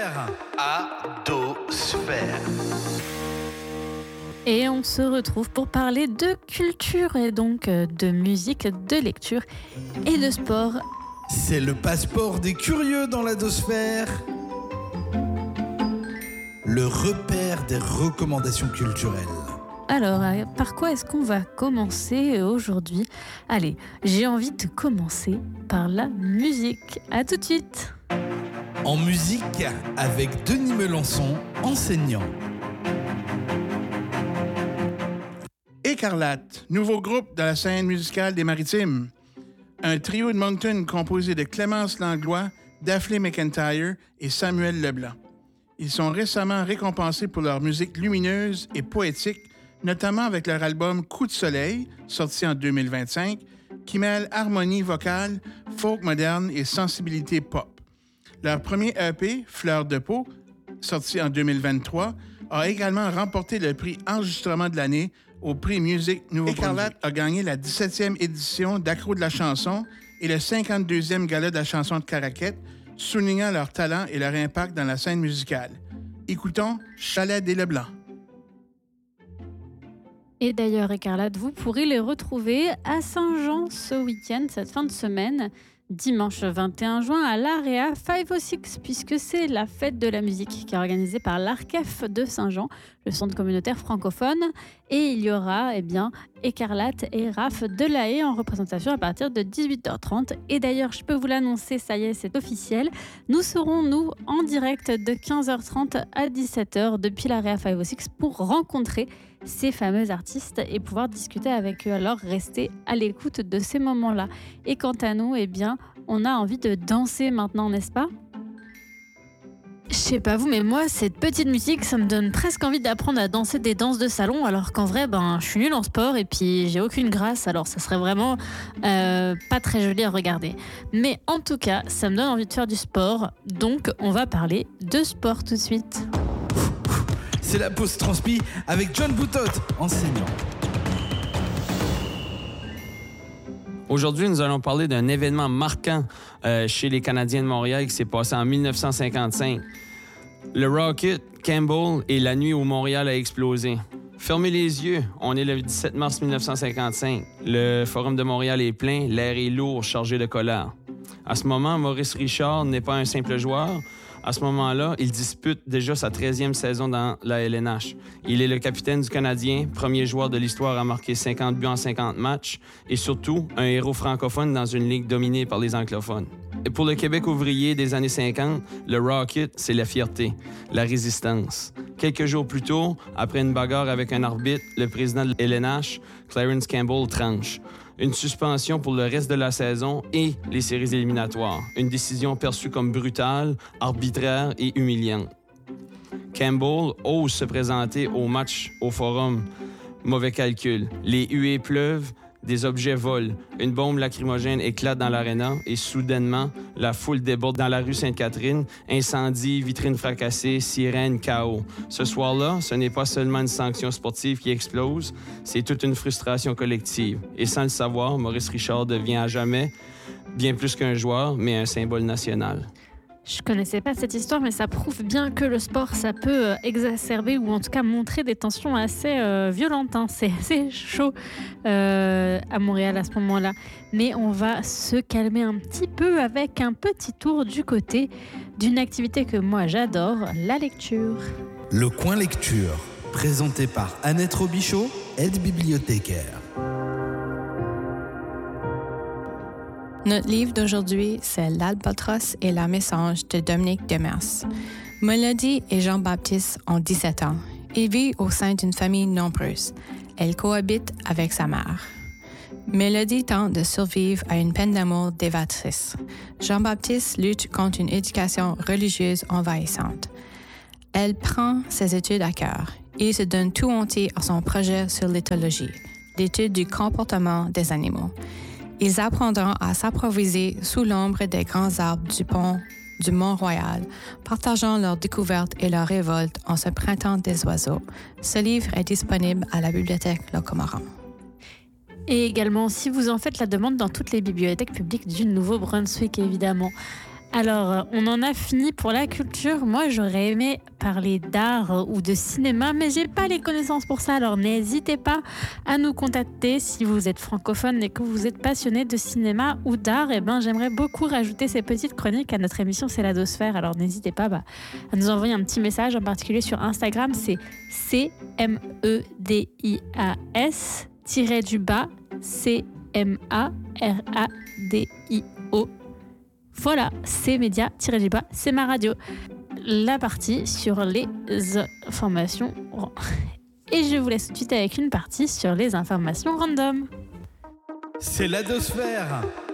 Adosphère. Et on se retrouve pour parler de culture et donc de musique, de lecture et de sport. C'est le passeport des curieux dans l'Adosphère. Le repère des recommandations culturelles. Alors, par quoi est-ce qu'on va commencer aujourd'hui ? Allez, j'ai envie de commencer par la musique. À tout de suite. En musique, avec Denis Melançon, enseignant. Écarlate, nouveau groupe de la scène musicale des Maritimes. Un trio de Moncton composé de Clémence Langlois, Daphné McIntyre et Samuel Leblanc. Ils sont récemment récompensés pour leur musique lumineuse et poétique, notamment avec leur album Coup de soleil, sorti en 2025, qui mêle harmonie vocale, folk moderne et sensibilité pop. Leur premier EP, Fleur de peau, sorti en 2023, a également remporté le prix Enregistrement de l'année au prix Musique Nouveau-Brunswick. Écarlate a gagné la 17e édition d'Accro de la chanson et le 52e Gala de la chanson de Caraquette, soulignant leur talent et leur impact dans la scène musicale. Écoutons Chalet des Leblanc. Et d'ailleurs, Écarlate, vous pourrez les retrouver à Saint-Jean ce week-end, cette fin de semaine, dimanche 21 juin à l'Area 506, puisque c'est la fête de la musique qui est organisée par l'Arcef de Saint-Jean, le centre communautaire francophone. Et il y aura Écarlate et Raph Delahaye en représentation à partir de 18h30. Et d'ailleurs, je peux vous l'annoncer, ça y est, c'est officiel. Nous serons, en direct de 15h30 à 17h depuis l'Area 506 pour rencontrer ces fameux artistes et pouvoir discuter avec eux. Alors, restez à l'écoute de ces moments-là. Et quant à nous, on a envie de danser maintenant, n'est-ce pas ? Je sais pas vous, mais moi, cette petite musique, ça me donne presque envie d'apprendre à danser des danses de salon, alors qu'en vrai, je suis nulle en sport et puis j'ai aucune grâce, alors ça serait vraiment pas très joli à regarder. Mais en tout cas, ça me donne envie de faire du sport, donc on va parler de sport tout de suite. C'est la pause transpi avec John Boutot, enseignant. Aujourd'hui, nous allons parler d'un événement marquant chez les Canadiens de Montréal qui s'est passé en 1955. Le Rocket, Campbell et la nuit où Montréal a explosé. Fermez les yeux, on est le 17 mars 1955. Le Forum de Montréal est plein, l'air est lourd, chargé de colère. À ce moment, Maurice Richard n'est pas un simple joueur. À ce moment-là, il dispute déjà sa 13e saison dans la LNH. Il est le capitaine du Canadien, premier joueur de l'histoire à marquer 50 buts en 50 matchs et surtout un héros francophone dans une ligue dominée par les anglophones. Et pour le Québec ouvrier des années 50, le Rocket, c'est la fierté, la résistance. Quelques jours plus tôt, après une bagarre avec un arbitre, le président de LNH, Clarence Campbell, tranche. Une suspension pour le reste de la saison et les séries éliminatoires. Une décision perçue comme brutale, arbitraire et humiliante. Campbell ose se présenter au match au Forum. Mauvais calcul. Les huées pleuvent, des objets volent. Une bombe lacrymogène éclate dans l'aréna et soudainement, la foule déborde dans la rue Sainte-Catherine. Incendie, vitrines fracassées, sirènes, chaos. Ce soir-là, ce n'est pas seulement une sanction sportive qui explose, c'est toute une frustration collective. Et sans le savoir, Maurice Richard devient à jamais bien plus qu'un joueur, mais un symbole national. Je connaissais pas cette histoire, mais ça prouve bien que le sport, ça peut exacerber ou en tout cas montrer des tensions assez violentes. C'est assez chaud à Montréal à ce moment-là. Mais on va se calmer un petit peu avec un petit tour du côté d'une activité que moi j'adore, la lecture. Le coin lecture, présenté par Annette Robichaud, aide-bibliothécaire. Notre livre d'aujourd'hui, c'est L'Albatros et la Messange de Dominique Demers. Mélodie et Jean-Baptiste ont 17 ans. Ils vivent au sein d'une famille nombreuse. Elle cohabite avec sa mère. Mélodie tente de survivre à une peine d'amour dévastatrice. Jean-Baptiste lutte contre une éducation religieuse envahissante. Elle prend ses études à cœur et se donne tout entier à son projet sur l'éthologie, l'étude du comportement des animaux. Ils apprendront à s'improviser sous l'ombre des grands arbres du pont du Mont-Royal, partageant leurs découvertes et leurs révoltes en ce printemps des oiseaux. Ce livre est disponible à la bibliothèque Locomoran. Et également, si vous en faites la demande dans toutes les bibliothèques publiques du Nouveau-Brunswick, évidemment. Alors, on en a fini pour la culture. Moi, j'aurais aimé parler d'art ou de cinéma, mais j'ai pas les connaissances pour ça. Alors, n'hésitez pas à nous contacter si vous êtes francophone et que vous êtes passionné de cinéma ou d'art. Eh ben, j'aimerais beaucoup rajouter ces petites chroniques à notre émission C'est la Dosphère. Alors, n'hésitez pas à nous envoyer un petit message, en particulier sur Instagram. C'est CMEDIAS-CMARADIO. Voilà, c'est média-du-bas, c'est ma radio. La partie sur les informations. Et je vous laisse tout de suite avec une partie sur les informations random. C'est la Dosphère.